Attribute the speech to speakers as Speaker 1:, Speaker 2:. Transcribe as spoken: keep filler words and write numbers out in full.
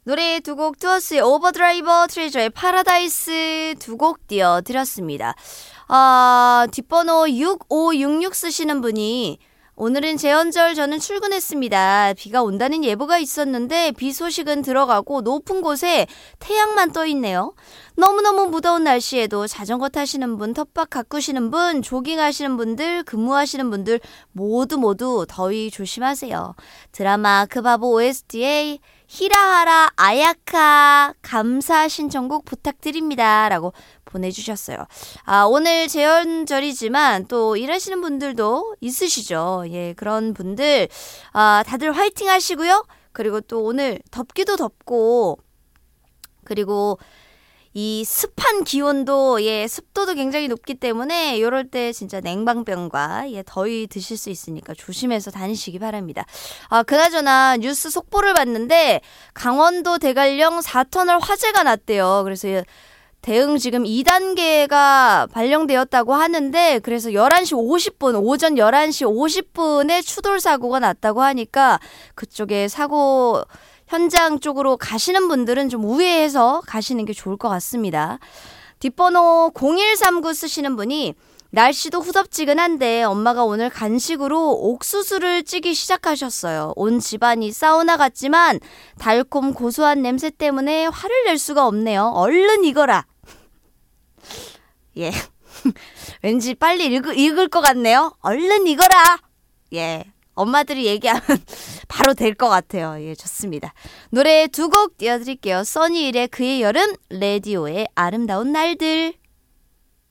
Speaker 1: 노래 두 곡 투어스의 오버드라이버, 트레저의 파라다이스 두 곡 띄워드렸습니다. 아, 뒷번호 육오육육 쓰시는 분이 오늘은 제헌절 저는 출근했습니다. 비가 온다는 예보가 있었는데 비 소식은 들어가고 높은 곳에 태양만 떠 있네요. 너무너무 무더운 날씨에도 자전거 타시는 분, 텃밭 가꾸시는 분, 조깅하시는 분들, 근무하시는 분들 모두 모두 더위 조심하세요. 드라마 그 바보 오에스티의 히라하라 아야카 감사 신청곡 부탁드립니다. 라고 보내주셨어요. 아, 오늘 제헌절이지만 또 일하시는 분들도 있으시죠. 예, 그런 분들 아, 다들 화이팅 하시고요. 그리고 또 오늘 덥기도 덥고 그리고 이 습한 기온도 예 습도도 굉장히 높기 때문에 이럴 때 진짜 냉방병과 예 더위 드실 수 있으니까 조심해서 다니시기 바랍니다. 아 그나저나 뉴스 속보를 봤는데 강원도 대관령 사 터널 화재가 났대요. 그래서 대응 지금 이 단계가 발령되었다고 하는데 그래서 열한 시 오십 분 오전 열한 시 오십 분에 추돌 사고가 났다고 하니까 그쪽에 사고 현장 쪽으로 가시는 분들은 좀 우회해서 가시는 게 좋을 것 같습니다. 뒷번호 공일삼구 쓰시는 분이 날씨도 후덥지근한데 엄마가 오늘 간식으로 옥수수를 찌기 시작하셨어요. 온 집안이 사우나 같지만 달콤 고소한 냄새 때문에 화를 낼 수가 없네요. 얼른 익어라. 예, 왠지 빨리 읽을, 읽을 것 같네요. 얼른 익어라. 예. 엄마들이 얘기하면 바로 될 것 같아요. 예, 좋습니다. 노래 두 곡 띄워드릴게요. 써니힐의 그의 여름, 레디오의 아름다운 날들.